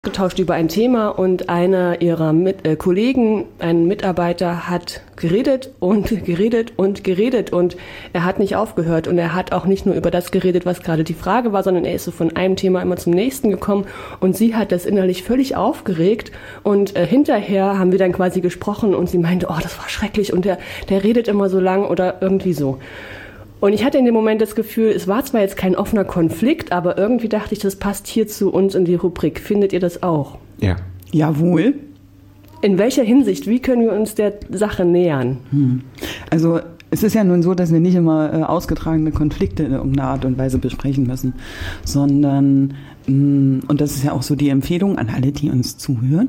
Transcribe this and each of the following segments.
getauscht über ein Thema und einer ihrer Kollegen, ein Mitarbeiter, hat geredet und er hat nicht aufgehört und er hat auch nicht nur über das geredet, was gerade die Frage war, sondern er ist so von einem Thema immer zum nächsten gekommen und sie hat das innerlich völlig aufgeregt und hinterher haben wir dann quasi gesprochen und sie meinte, oh, das war schrecklich und der redet immer so lang oder irgendwie so. Und ich hatte in dem Moment das Gefühl, es war zwar jetzt kein offener Konflikt, aber irgendwie dachte ich, das passt hier zu uns in die Rubrik. Findet ihr das auch? Ja. Jawohl. In welcher Hinsicht? Wie können wir uns der Sache nähern? Also es ist ja nun so, dass wir nicht immer ausgetragene Konflikte in irgendeiner Art und Weise besprechen müssen, sondern, und das ist ja auch so die Empfehlung an alle, die uns zuhören,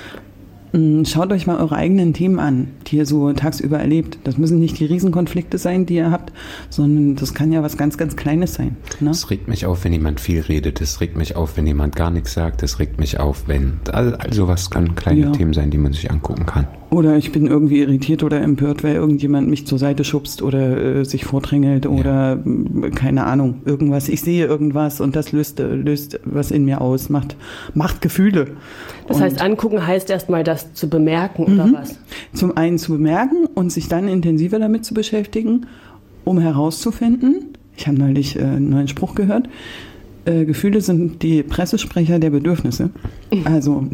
schaut euch mal eure eigenen Themen an, die ihr so tagsüber erlebt. Das müssen nicht die Riesenkonflikte sein, die ihr habt, sondern das kann ja was ganz, ganz Kleines sein. Ne? Es regt mich auf, wenn jemand viel redet. Es regt mich auf, wenn jemand gar nichts sagt. Es regt mich auf, wenn... Also was können kleine Themen sein, die man sich angucken kann. Oder ich bin irgendwie irritiert oder empört, weil irgendjemand mich zur Seite schubst oder sich vordrängelt oder keine Ahnung, irgendwas. Ich sehe irgendwas und das löst was in mir aus, macht Gefühle. Das heißt, angucken heißt erstmal das zu bemerken oder was? Zum einen zu bemerken und sich dann intensiver damit zu beschäftigen, um herauszufinden, ich habe neulich einen neuen Spruch gehört, Gefühle sind die Pressesprecher der Bedürfnisse. Also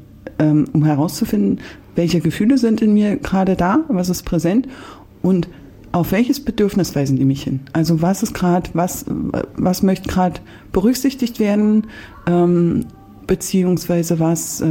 um herauszufinden, welche Gefühle sind in mir gerade da, was ist präsent und auf welches Bedürfnis weisen die mich hin? Also was ist gerade, was möchte gerade berücksichtigt werden, beziehungsweise was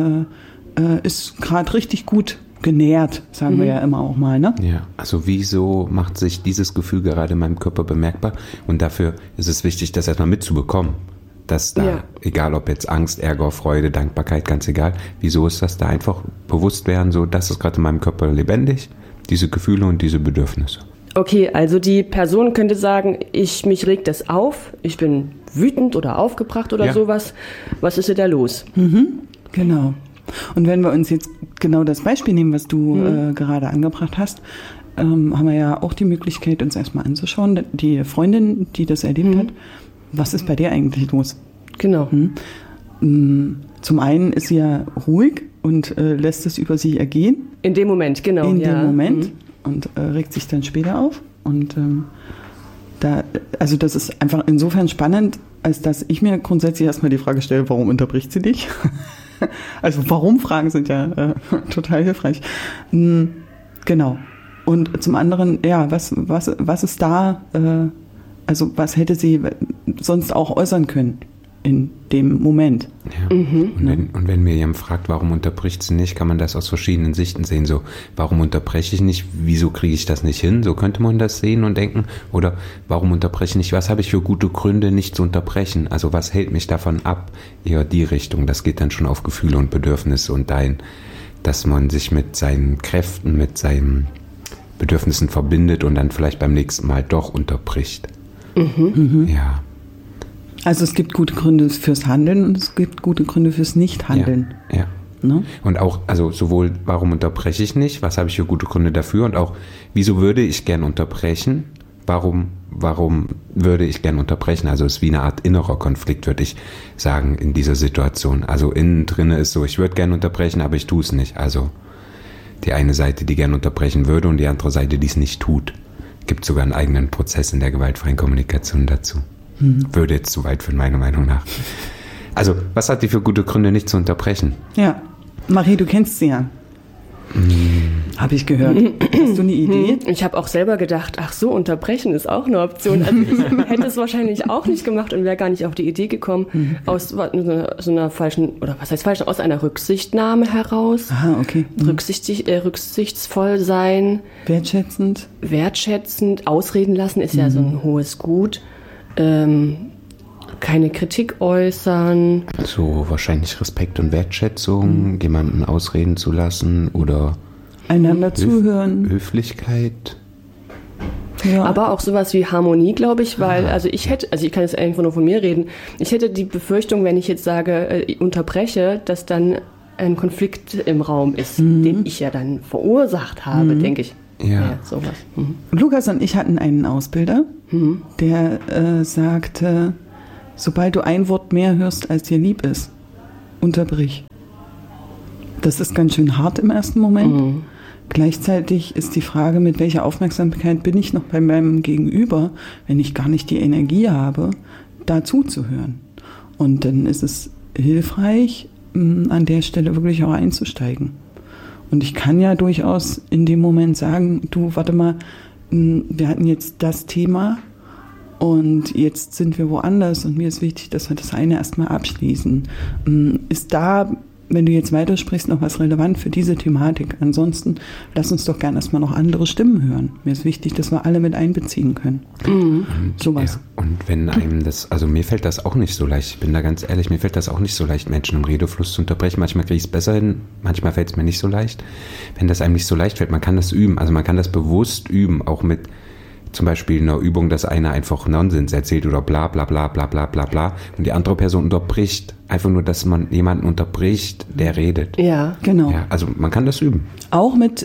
ist gerade richtig gut genährt, sagen wir ja immer auch mal, ne? Ja, also wieso macht sich dieses Gefühl gerade in meinem Körper bemerkbar? Und dafür ist es wichtig, das erstmal mitzubekommen. Dass da, egal ob jetzt Angst, Ärger, Freude, Dankbarkeit, ganz egal, wieso ist das da einfach bewusst werden, so, das ist gerade in meinem Körper lebendig, diese Gefühle und diese Bedürfnisse. Okay, also die Person könnte sagen, mich regt das auf, ich bin wütend oder aufgebracht oder sowas. Was ist denn da los? Genau. Und wenn wir uns jetzt genau das Beispiel nehmen, was du gerade angebracht hast, haben wir ja auch die Möglichkeit, uns erstmal anzuschauen, die Freundin, die das erlebt hat, was ist bei dir eigentlich los? Genau. Zum einen ist sie ja ruhig und lässt es über sie ergehen. In dem Moment, genau. In dem Moment und regt sich dann später auf. Und also das ist einfach insofern spannend, als dass ich mir grundsätzlich erstmal die Frage stelle, warum unterbricht sie dich? Also Warum-Fragen sind ja total hilfreich. Genau. Und zum anderen, ja, was ist da, also was hätte sie sonst auch äußern können in dem Moment? Ja. Und wenn mir jemand fragt, warum unterbricht sie nicht, kann man das aus verschiedenen Sichten sehen. So, warum unterbreche ich nicht? Wieso kriege ich das nicht hin? So könnte man das sehen und denken. Oder warum unterbreche ich nicht? Was habe ich für gute Gründe, nicht zu unterbrechen? Also was hält mich davon ab? Eher die Richtung. Das geht dann schon auf Gefühle und Bedürfnisse und dahin, dass man sich mit seinen Kräften, mit seinen Bedürfnissen verbindet und dann vielleicht beim nächsten Mal doch unterbricht. Ja. Also es gibt gute Gründe fürs Handeln und es gibt gute Gründe fürs Nicht-Handeln. Ja. Ne? Und auch, also sowohl, warum unterbreche ich nicht, was habe ich für gute Gründe dafür und auch, wieso würde ich gern unterbrechen, warum würde ich gern unterbrechen, also es ist wie eine Art innerer Konflikt, würde ich sagen, in dieser Situation. Also innen drinne ist so, ich würde gern unterbrechen, aber ich tue es nicht. Also die eine Seite, die gern unterbrechen würde und die andere Seite, die es nicht tut. Gibt sogar einen eigenen Prozess in der gewaltfreien Kommunikation dazu. Würde jetzt zu weit führen, meiner Meinung nach. Also, was hat die für gute Gründe, nicht zu unterbrechen? Ja. Marie, du kennst sie ja. Habe ich gehört. Hast du eine Idee? Ich habe auch selber gedacht, ach so, unterbrechen ist auch eine Option. Also ich hätte es wahrscheinlich auch nicht gemacht und wäre gar nicht auf die Idee gekommen, aus so einer falschen, oder was heißt falsch, aus einer Rücksichtnahme heraus. Aha, okay. Rücksichtsvoll sein. Wertschätzend. Ausreden lassen ist ja so ein hohes Gut. Keine Kritik äußern. So wahrscheinlich Respekt und Wertschätzung, jemanden ausreden zu lassen oder einander zuhören. Höflichkeit. Ja. Aber auch sowas wie Harmonie, glaube ich, weil, ich kann jetzt einfach nur von mir reden, ich hätte die Befürchtung, wenn ich jetzt sage, unterbreche, dass dann ein Konflikt im Raum ist, den ich ja dann verursacht habe, denke ich. Ja, sowas. Lukas und ich hatten einen Ausbilder, der sagte, sobald du ein Wort mehr hörst, als dir lieb ist, unterbrich. Das ist ganz schön hart im ersten Moment. Mhm. Gleichzeitig ist die Frage, mit welcher Aufmerksamkeit bin ich noch bei meinem Gegenüber, wenn ich gar nicht die Energie habe, da zuzuhören. Und dann ist es hilfreich, an der Stelle wirklich auch einzusteigen. Und ich kann ja durchaus in dem Moment sagen, du, warte mal, wir hatten jetzt das Thema und jetzt sind wir woanders und mir ist wichtig, dass wir das eine erstmal abschließen. Ist da, wenn du jetzt weitersprichst, noch was relevant für diese Thematik? Ansonsten lass uns doch gerne erstmal noch andere Stimmen hören. Mir ist wichtig, dass wir alle mit einbeziehen können. Sowas. Ja, und wenn einem das, also mir fällt das auch nicht so leicht, ich bin da ganz ehrlich, mir fällt das auch nicht so leicht, Menschen im Redefluss zu unterbrechen. Manchmal kriege ich es besser hin, manchmal fällt es mir nicht so leicht. Wenn das einem nicht so leicht fällt, man kann das üben, also man kann das bewusst üben, auch mit zum Beispiel einer Übung, dass einer einfach Nonsens erzählt oder bla bla bla bla bla bla bla und die andere Person unterbricht. Einfach nur, dass man jemanden unterbricht, der redet. Ja, genau. Ja, also man kann das üben. Auch mit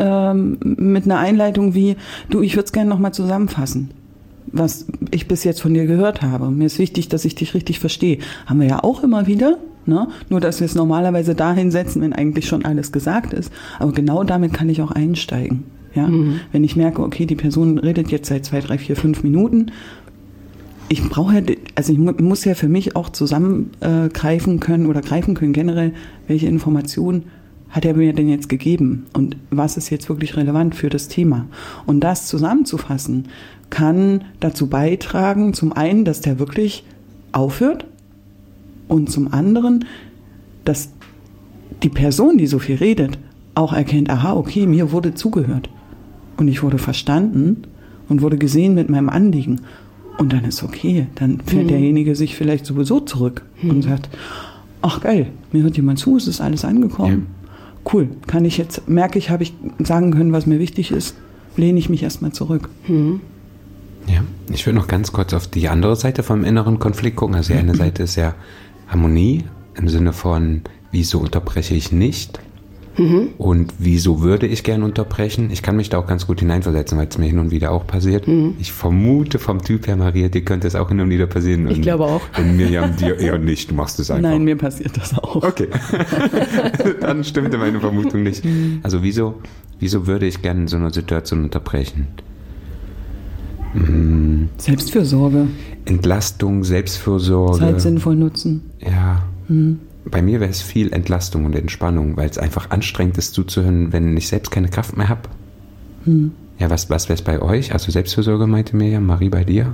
einer Einleitung wie, du, ich würde es gerne nochmal zusammenfassen, was ich bis jetzt von dir gehört habe. Mir ist wichtig, dass ich dich richtig verstehe. Haben wir ja auch immer wieder, ne? Nur, dass wir es normalerweise dahin setzen, wenn eigentlich schon alles gesagt ist. Aber genau damit kann ich auch einsteigen. Ja? Wenn ich merke, okay, die Person redet jetzt seit 2, 3, 4, 5 Minuten, ich muss ja für mich auch greifen können generell, welche Informationen hat er mir denn jetzt gegeben und was ist jetzt wirklich relevant für das Thema. Und das zusammenzufassen kann dazu beitragen, zum einen, dass der wirklich aufhört und zum anderen, dass die Person, die so viel redet, auch erkennt, aha, okay, mir wurde zugehört. Und ich wurde verstanden und wurde gesehen mit meinem Anliegen. Und dann ist okay. Dann fährt derjenige sich vielleicht sowieso zurück und sagt, ach geil, mir hört jemand zu, es ist alles angekommen. Ja. Cool, merke ich, habe ich sagen können, was mir wichtig ist, lehne ich mich erstmal zurück. Ja, ich würde noch ganz kurz auf die andere Seite vom inneren Konflikt gucken. Also die eine Seite ist ja Harmonie im Sinne von, wieso unterbreche ich nicht? Und wieso würde ich gern unterbrechen? Ich kann mich da auch ganz gut hineinversetzen, weil es mir hin und wieder auch passiert. Ich vermute vom Typ her, Maria, dir könnte es auch hin und wieder passieren. Ich glaube auch. Und Mirjam, dir eher nicht. Du machst es einfach. Nein, mir passiert das auch. Okay. Dann stimmte meine Vermutung nicht. Also wieso würde ich gerne in so einer Situation unterbrechen? Selbstfürsorge. Entlastung, Selbstfürsorge. Zeit sinnvoll nutzen. Ja. Bei mir wäre es viel Entlastung und Entspannung, weil es einfach anstrengend ist zuzuhören, wenn ich selbst keine Kraft mehr habe. Ja, was wäre es bei euch? Also Selbstfürsorge meinte Mirjam, Marie bei dir?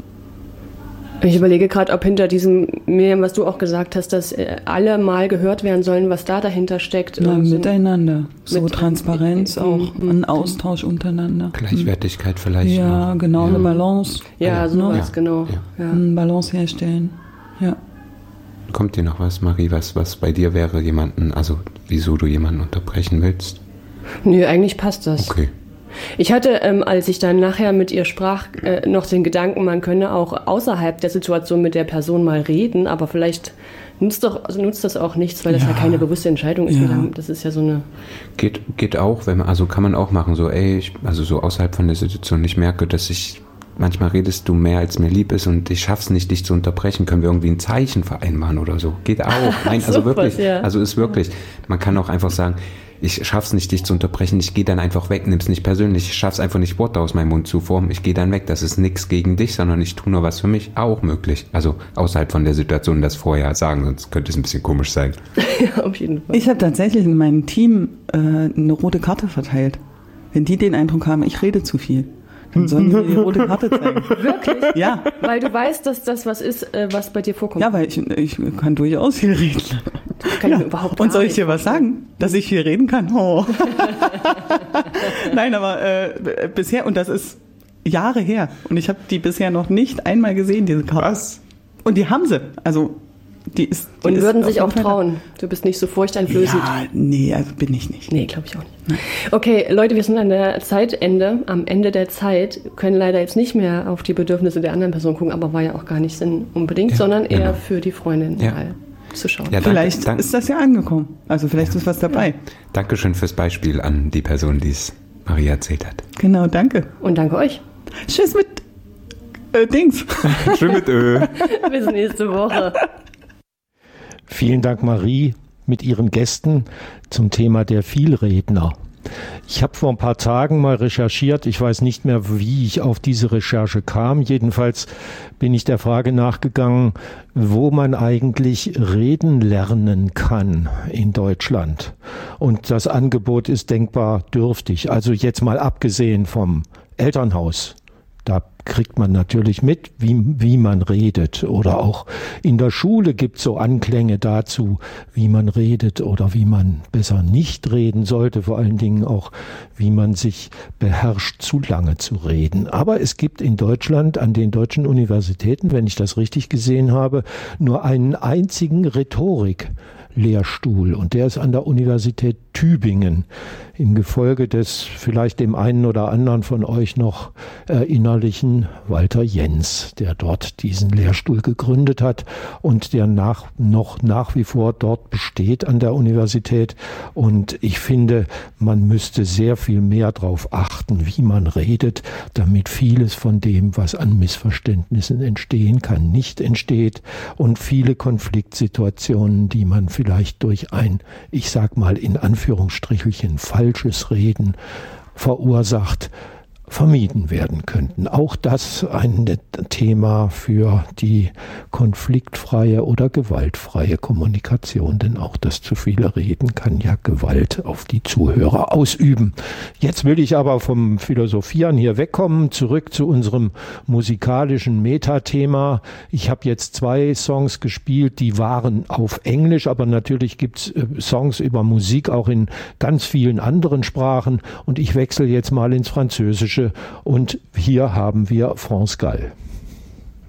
Ich überlege gerade, ob hinter diesem, Mirjam, was du auch gesagt hast, dass alle mal gehört werden sollen, was da dahinter steckt. Na, miteinander. So Transparenz auch, ein Austausch untereinander. Gleichwertigkeit vielleicht. Ja, auch. Genau, eine Balance. Ja, sowas, genau. Ja. Eine Balance herstellen, ja. Kommt dir noch was, Marie, was bei dir wäre, wieso du jemanden unterbrechen willst? Nö, eigentlich passt das. Okay. Ich hatte, als ich dann nachher mit ihr sprach, noch den Gedanken, man könne auch außerhalb der Situation mit der Person mal reden, aber vielleicht nutzt das auch nichts, weil das ja keine bewusste Entscheidung ist. Ja. Das ist ja so eine... Geht auch, kann man auch machen, so außerhalb von der Situation, ich merke, dass manchmal redest du mehr, als mir lieb ist und ich schaff's nicht, dich zu unterbrechen. Können wir irgendwie ein Zeichen vereinbaren oder so? Geht auch. Nein, also wirklich. Ja. Also ist wirklich. Man kann auch einfach sagen, ich schaff's nicht, dich zu unterbrechen. Ich gehe dann einfach weg, nimm's nicht persönlich. Ich schaff's einfach nicht, Worte aus meinem Mund zu formen. Ich gehe dann weg. Das ist nichts gegen dich, sondern ich tue nur was für mich. Auch möglich. Also außerhalb von der Situation das vorher sagen, sonst könnte es ein bisschen komisch sein. Ja, auf jeden Fall. Ich habe tatsächlich in meinem Team eine rote Karte verteilt. Wenn die den Eindruck haben, ich rede zu viel, dann sollen sie die rote Karte zeigen. Wirklich? Ja. Weil du weißt, dass das was ist, was bei dir vorkommt. Ja, weil ich kann durchaus viel reden. Kann ich überhaupt Und soll ich dir was sagen? Dass ich viel reden kann? Oh. Nein, aber bisher, und das ist Jahre her, und ich habe die bisher noch nicht einmal gesehen, diese Karte. Was? Und die haben sie. Also, und würden sich auch trauen. Du bist nicht so furchteinflößend. Ja, nee, also bin ich nicht. Nee, glaube ich auch nicht. Okay, Leute, wir sind am Ende der Zeit, können leider jetzt nicht mehr auf die Bedürfnisse der anderen Person gucken, aber war ja auch gar nicht Sinn unbedingt, sondern eher für die Freundin mal zu schauen. Ja, vielleicht ist das ja angekommen. Also vielleicht ist was dabei. Ja. Dankeschön fürs Beispiel an die Person, die es Maria erzählt hat. Genau, danke. Und danke euch. Tschüss mit Dings. Tschüss mit Bis nächste Woche. Vielen Dank, Marie, mit Ihren Gästen zum Thema der Vielredner. Ich habe vor ein paar Tagen mal recherchiert. Ich weiß nicht mehr, wie ich auf diese Recherche kam. Jedenfalls bin ich der Frage nachgegangen, wo man eigentlich reden lernen kann in Deutschland. Und das Angebot ist denkbar dürftig. Also jetzt mal abgesehen vom Elternhaus. Da kriegt man natürlich mit, wie man redet. Oder auch in der Schule gibt es so Anklänge dazu, wie man redet oder wie man besser nicht reden sollte. Vor allen Dingen auch, wie man sich beherrscht, zu lange zu reden. Aber es gibt in Deutschland an den deutschen Universitäten, wenn ich das richtig gesehen habe, nur einen einzigen Rhetorik-Lehrstuhl. Und der ist an der Universität Tübingen. Im Gefolge des vielleicht dem einen oder anderen von euch noch erinnerlichen Walter Jens, der dort diesen Lehrstuhl gegründet hat und der nach wie vor dort besteht an der Universität. Und ich finde, man müsste sehr viel mehr darauf achten, wie man redet, damit vieles von dem, was an Missverständnissen entstehen kann, nicht entsteht und viele Konfliktsituationen, die man vielleicht durch ein, ich sag mal in Anführungsstrichelchen, falsches Reden verursacht, vermieden werden könnten. Auch das ein Thema für die konfliktfreie oder gewaltfreie Kommunikation, denn auch das zu viele Reden kann ja Gewalt auf die Zuhörer ausüben. Jetzt will ich aber vom Philosophieren hier wegkommen, zurück zu unserem musikalischen Metathema. Ich habe jetzt 2 Songs gespielt, die waren auf Englisch, aber natürlich gibt es Songs über Musik auch in ganz vielen anderen Sprachen und ich wechsle jetzt mal ins Französische. Und hier haben wir France Gall.